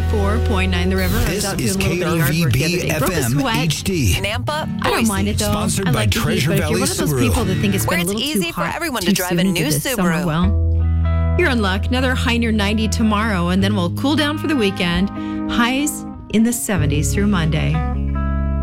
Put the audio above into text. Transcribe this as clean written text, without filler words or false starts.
94.9 The River. This is KRVB FM HD. Nampa, I don't mind it though. Sponsored I by like the heat, Treasure but if Valley you're one of those Subaru. people that think it's Where been a it's little easy too for hot everyone to too drive soon a into new this summer, Subaru. well, you're in luck. Another high near 90 tomorrow, and then we'll cool down for the weekend. Highs in the 70s through Monday.